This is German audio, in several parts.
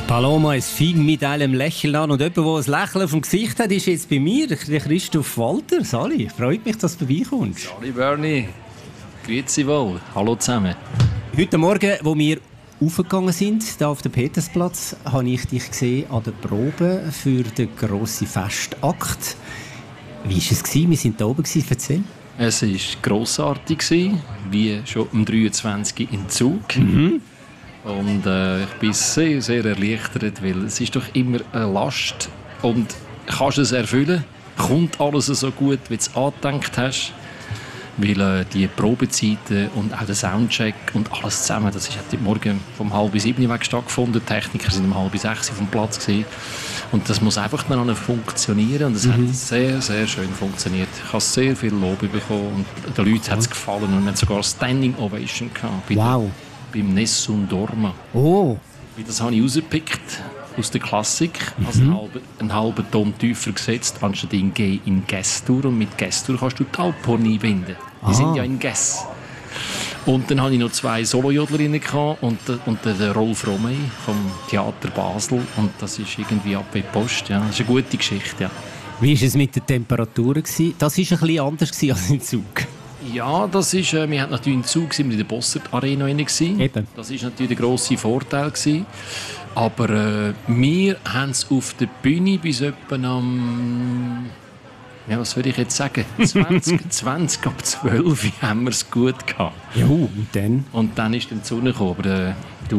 Paloma, es fing mit einem Lächeln an. Und jemand, der ein Lächeln auf dem Gesicht hat, ist jetzt bei mir, der Christoph Walter. Sali, freut mich, dass du vorbeikommst. Sali Bernie, grüezi wohl. Hallo zusammen. Heute Morgen, wo wir aufgegangen sind, hier auf dem Petersplatz, habe ich dich gesehen an der Probe für den grossen Festakt. Wie war es? Wir waren da oben. Erzähl. Es war grossartig, wie schon am 23. im Zug. Und ich bin sehr, sehr erleichtert, weil es ist doch immer eine Last. Und kannst du es erfüllen? Kommt alles so gut, wie du es angedenkt hast? Weil die Probezeiten und auch der Soundcheck und alles zusammen, das hat heute Morgen vom 6:30 weg stattgefunden. Die Techniker waren um 5:30 auf dem Platz gewesen. Und das muss einfach dann funktionieren. Und es hat sehr, sehr schön funktioniert. Ich habe sehr viel Lob bekommen und den Leuten hat es gefallen. Und wir hatten sogar Standing Ovation gehabt. Wow. Beim Nessun Dorma. Oh. Das habe ich rausgepickt aus der Klassik, also einen halben Ton tiefer gesetzt, anstatt in G in Gestur. Und mit Gestur kannst du die Alphornie binden. Die sind ja in Gess. Und dann hatte ich noch 2 Solo-Jodlerinnen und den Rolf Romey vom Theater Basel. Und das ist irgendwie ab wie Post. Ja. Das ist eine gute Geschichte. Ja. Wie war es mit den Temperaturen? Das war ein bisschen anders als im Zug. Ja, das ist, wir hatten natürlich einen Zug in der Bossert Arena. Eben. Das war natürlich der grosse Vorteil. Aber wir haben es auf der Bühne bis etwa am... Ja, was würde ich jetzt sagen? 20 ab 12 haben wir es gut gehabt. Ja, und dann? Und dann ist die Sonne gekommen. Aber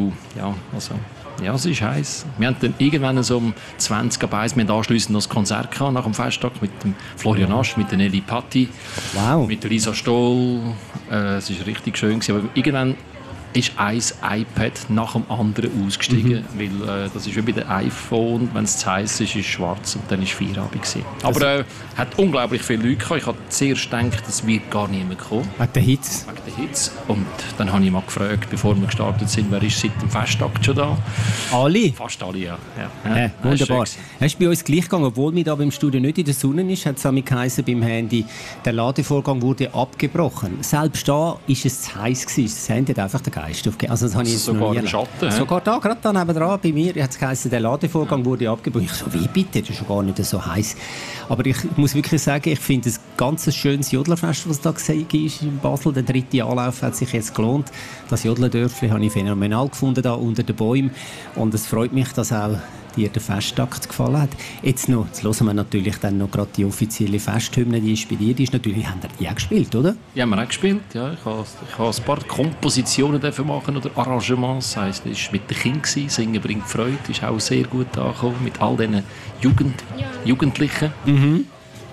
ja, es ist heiß. Wir haben dann irgendwann so um 20 ab 1 anschliessend noch ein Konzert gehabt, nach dem Festtag mit dem Florian Asch, mit der Nelly Patti, mit der Lisa Stoll. Es war richtig schön. Aber irgendwann ist ein iPad nach dem anderen ausgestiegen, weil das ist wie bei dem iPhone, wenn es zu heiß ist, ist es schwarz und dann war Feierabend. Aber es hat unglaublich viele Leute gehabt. Ich hatte zuerst gedacht, es wird gar niemand kommen. Wegen der Hitze? Wegen der Hitze. Und dann habe ich mal gefragt, bevor wir gestartet sind, wer ist seit dem Festakt schon da? Alle? Fast alle, ja. Wunderbar. Es ist bei uns gleich gegangen, obwohl wir da beim Studio nicht in der Sonne ist, hat es geheißen beim Handy, der Ladevorgang wurde abgebrochen. Selbst da war es zu heiß gewesen. Das Handy hat einfach den Geist aufgegeben. Also das habe ich jetzt sogar noch nie im Schatten? Sogar da, gerade da nebenan bei mir, hat es geheißen, der Ladevorgang wurde abgebrochen. Ich so, wie bitte? Das ist schon gar nicht so heiß. Aber ich muss wirklich sagen, ich finde es ein ganz schönes Jodlerfest, was da war in Basel. Der 3. Anlauf hat sich jetzt gelohnt. Das Jodlerdörfli habe ich phänomenal gefunden, da unter den Bäumen. Und es freut mich, dass auch dir der Festtakt gefallen hat. Jetzt hören wir natürlich dann noch gerade die offizielle Festhymne, die inspiriert ist. Natürlich haben die auch gespielt, oder? Ja, haben wir auch gespielt. Ja. Ich habe ein paar Kompositionen machen oder Arrangements. Das heisst, es war mit den Kindern. Singen bringt Freude. Ist auch sehr gut angekommen mit all diesen Jugendlichen, die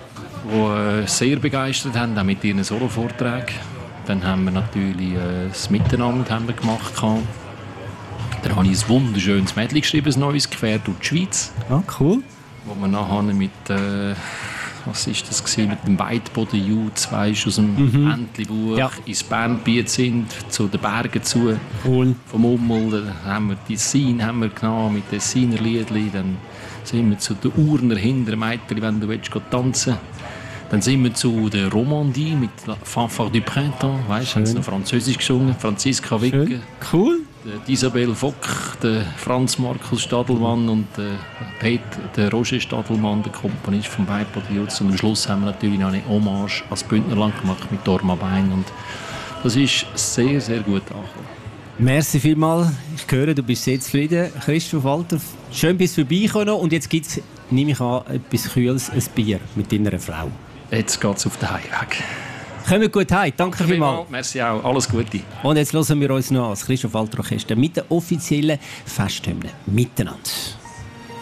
sehr begeistert haben, auch mit ihren Solo-Vorträgen. Dann haben wir natürlich das Miteinander gemacht. Dann habe ich ein wunderschönes Medley geschrieben, ein neues, quer durch die Schweiz. Ah, cool. Wo wir nachher mit, was ist das gewesen, mit dem Weitboden Jutz, weisst, aus dem Entli-Buch ins Bernbiet sind, zu den Bergen zu. Cool. Vom Ummel, dann haben wir Tessin genommen, mit Tessiner Liedli. Dann sind wir zu den Urner Hintermeitern, wenn du willst, tanzen. Dann sind wir zu der Romandie mit La Fanfare du Printemps, weißt, haben sie noch Französisch gesungen, Franziska Wicker. Cool. Isabelle Fock, der Franz Markus Stadelmann und der Roger Stadelmann, der Komponist vom Weitboden Jutz. Und am Schluss haben wir natürlich noch eine Hommage als Bündnerland gemacht mit Dorma Bein. Und das ist sehr, sehr gut angekommen. Merci vielmals. Ich höre, du bist sehr zufrieden. Christoph Walter, schön bist du vorbeigekommen. Und jetzt gibt es, nehme ich an, etwas Kühles, ein Bier mit deiner Frau. Jetzt geht es auf den Heimweg. Kommt gut heim. Danke vielmals. Merci auch. Alles Gute. Und jetzt hören wir uns noch an das Christoph Walter Orchester mit der offiziellen Festhymne. Miteinander.